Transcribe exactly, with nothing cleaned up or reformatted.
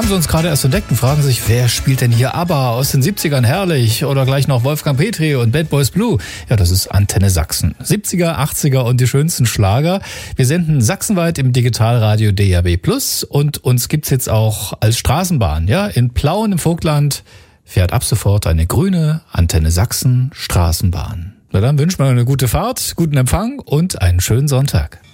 haben sie uns gerade erst entdeckt und fragen sich, wer spielt denn hier ABBA aus den siebzigern, herrlich? Oder gleich noch Wolfgang Petri und Bad Boys Blue. Ja, das ist Antenne Sachsen. siebziger, achtziger und die schönsten Schlager. Wir senden sachsenweit im Digitalradio D A B plus und uns gibt's jetzt auch als Straßenbahn. Ja, in Plauen im Vogtland fährt ab sofort eine grüne Antenne Sachsen Straßenbahn. Na dann wünschen wir eine gute Fahrt, guten Empfang und einen schönen Sonntag.